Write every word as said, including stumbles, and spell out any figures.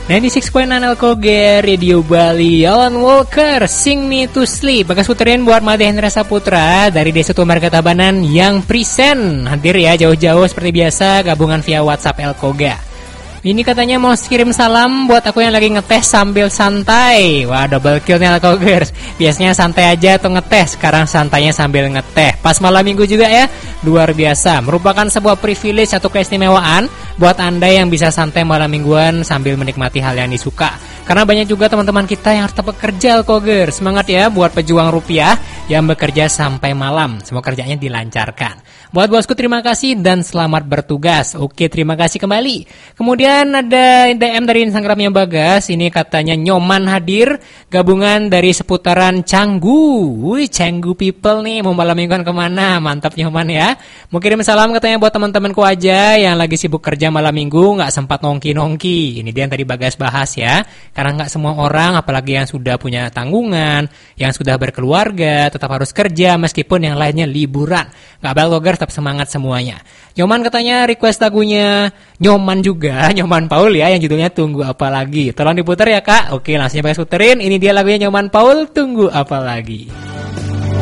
sembilan puluh enam point sembilan Alkoge Radio Bali. Alan Walker, Sing Me to Sleep. Bagas puterin buat Made Hendra Saputra dari Desa Marga Tabanan yang present. Hadir ya jauh-jauh seperti biasa, gabungan via WhatsApp Alkoga. Ini katanya mau kirim salam buat aku yang lagi ngeteh sambil santai. Wah, double kill nih Alkogers. Biasanya santai aja atau ngeteh, sekarang santainya sambil ngeteh. Pas malam minggu juga ya. Luar biasa, merupakan sebuah privilege atau keistimewaan buat Anda yang bisa santai malam mingguan sambil menikmati hal yang disuka. Karena banyak juga teman-teman kita yang harus tetap bekerja Alkogers. Semangat ya buat pejuang rupiah yang bekerja sampai malam. Semoga kerjanya dilancarkan. Buat bosku terima kasih dan selamat bertugas. Oke, terima kasih kembali. Kemudian ada D M dari Instagramnya Bagas. Ini katanya Nyoman hadir, gabungan dari seputaran Canggu. Wih, Canggu people nih, mau malam mingguan kemana? Mantap Nyoman ya. Mau kirim salam katanya buat teman-temanku aja yang lagi sibuk kerja malam minggu, nggak sempat nongki-nongki. Ini dia yang tadi Bagas bahas ya. Karena nggak semua orang, apalagi yang sudah punya tanggungan, yang sudah berkeluarga, tetap harus kerja meskipun yang lainnya liburan. Nggak Alkogers, tetap semangat semuanya. Nyoman katanya request lagunya Nyoman juga, Nyoman Paul ya, yang judulnya Tunggu Apa Lagi. Tolong diputar ya kak. Oke, langsung Bagas puterin. Ini dia lagunya Nyoman Paul, Tunggu Apa Lagi.